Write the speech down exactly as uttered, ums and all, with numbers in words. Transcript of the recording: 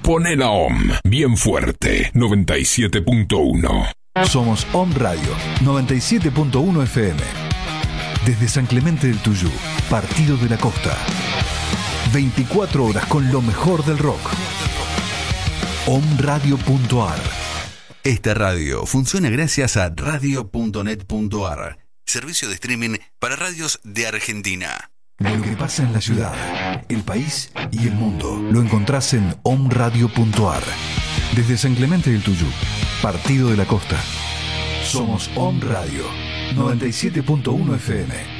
Poné la O M bien fuerte, noventa y siete punto uno. Somos O M Radio, noventa y siete punto uno F M. Desde San Clemente del Tuyú, Partido de la Costa. veinticuatro horas con lo mejor del rock. omradio punto a r. Esta radio funciona gracias a radio punto net punto a r, servicio de streaming para radios de Argentina. Lo que pasa en la ciudad, el país y el mundo lo encontrás en omradio punto a r. Desde San Clemente del Tuyú, Partido de la Costa. Somos O M Radio, noventa y siete punto uno F M.